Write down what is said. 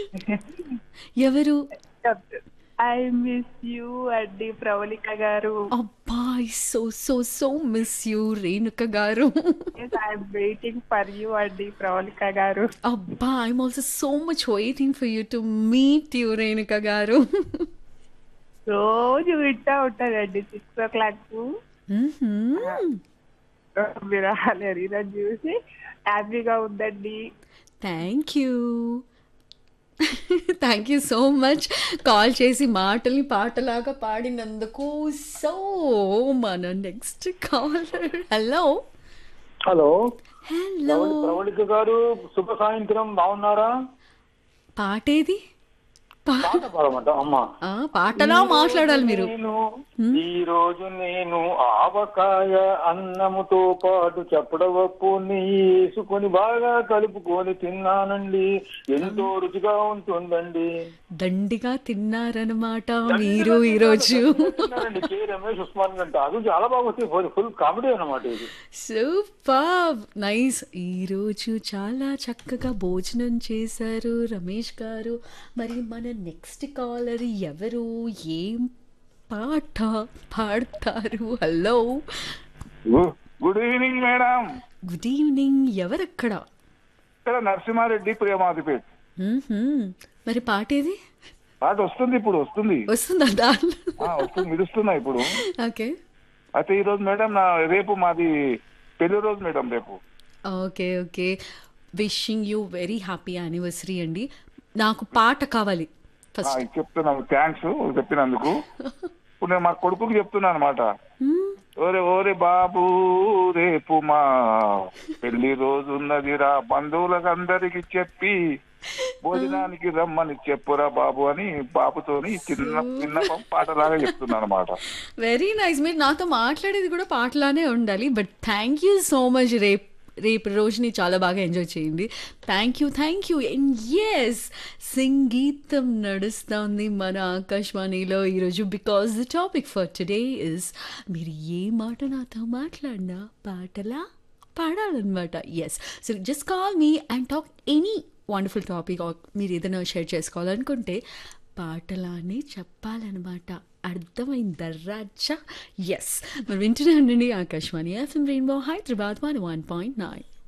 ఎవరు? I miss you అండి ప్రవళిక గారు. అబ్బా! I so miss you Renuka గారు. Yes I'm waiting for you అండి ప్రవళిక గారు. అబ్బా! I'm also so much waiting for you to meet you Renuka గారు. రోజు వింటా ఉంటానండి 6 o'clock. హుహు. మీరు రాలేరు ఈరోజు చూసి హ్యాపీగా ఉందండి. Thank you. Thank you so much call చేసి మాటల్ని పాటలాగా పాడినందుకు. సో మన next caller. Hello. Hello. Hello. Pravalika గారు శుభ సాయంత్రం, బాగున్నారా? పాటేది? పాట పాడమంట అమ్మా. పాటలా మాట్లాడాలి మీరు. ఈ రోజు నేను ఆవకాయ అన్నముతో పాటు చెప్పడవప్పు వేసుకొని బాగా కలుపుకొని తిన్నానండి. ఎంతో రుచిగా ఉంటుందండి. దండిగా తిన్నారనమాట మీరు ఈరోజు. తిన్నానండి. కే రమేష్ ఉస్మాన్ గంట అది చాలా బాగా వస్తుంది. ఫుల్ కామెడీ అన్నమాట ఇది. Super nice. ఈరోజు చాలా చక్కగా భోజనం చేశారు రమేష్ గారు. మరి మన నెక్స్ట్ కాలర్ ఎవరు, ఏం పాట పాడతారు? Hello. Good evening madam. Good evening. ఎవరక్కడ? ఇక్కడ నరసింహారెడ్డి, ప్రేమాదిపేట్. మరి పాటేది? పాట వస్తుంది, ఇప్పుడు వస్తుంది. వస్తుందా? వస్తుంది, విడుస్తున్నా ఇప్పుడు. ఓకే. అయితే ఈ రోజు మేడం రేపు మాది పెళ్లి రోజు మేడం రేపు. Okay okay. Wishing you very happy anniversary అండి. నాకు పాట కావాలి ఫస్ట్. చెప్తున్నాను, థ్యాంక్స్ చెప్పినందుకు. ఇప్పుడు నేను మా కొడుకుకి చెప్తున్నాను అనమాట. ఓరే ఓరే బాబు, రేపు మా పెళ్లి రోజు ఉన్నదిరా, బంధువులకు అందరికి చెప్పి భోజనానికి రమ్మని చెప్పురా బాబు అని బాబుతోని చిన్న చిన్న పాటలాగా చెప్తున్నాను అనమాట. Very nice. మీరు నాతో మాట్లాడేది కూడా పాటలానే ఉండాలి. But thank you so much. రేపు రోజుని చాలా బాగా ఎంజాయ్ చేయండి. Thank you. అండ్ ఎస్, సంగీతం నడుస్తుంది మన ఆకాశవాణిలో ఈరోజు. Because the topic for today is మీరు ఏ మాట నాతో మాట్లాడినా పాటలా పాడాలన్నమాట. Yes, so just call me and talk any wonderful topic. మీరు ఏదైనా షేర్ చేసుకోవాలనుకుంటే పాటలానే చెప్పాలన్నమాట. అర్థమైందా రాజా? ఎస్, మరి వింటూనే ఉండండి ఆకాశవాణి ఎఫ్ఎం రెయిన్బో హైదరాబాద్ 101.9.